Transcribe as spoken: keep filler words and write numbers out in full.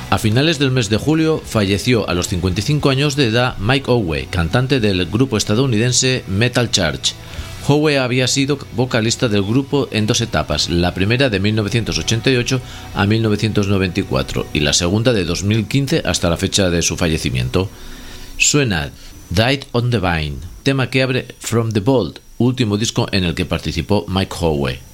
A finales del mes de julio falleció a los cincuenta y cinco años de edad Mike Howe, cantante del grupo estadounidense Metal Church. Howe había sido vocalista del grupo en dos etapas, la primera de mil novecientos ochenta y ocho a mil novecientos noventa y cuatro y la segunda de dos mil quince hasta la fecha de su fallecimiento. Suena Died on the Vine, tema que abre From the Vault, último disco en el que participó Mike Howe.